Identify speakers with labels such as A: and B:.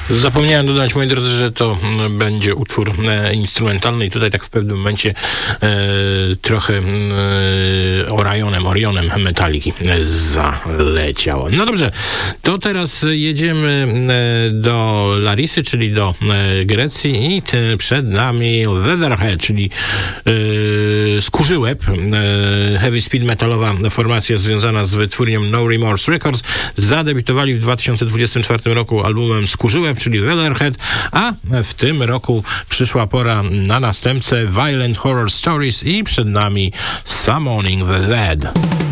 A: Zapomniałem dodać, moi drodzy, że to będzie utwór instrumentalny i tutaj tak w pewnym momencie trochę Orionem Metaliki zaleciało. No dobrze, to teraz jedziemy do Larisy, czyli do Grecji i przed nami Leatherhead, czyli Skórzyłeb, heavy speed metalowa formacja związana z wytwórnią No Remorse Records. Zadebiutowali w 2024 roku albumem Skórzyłeb, czyli Leatherhead, a w tym roku przyszła pora na następcę Violent Horror Stories i przed nami Summoning the Dead.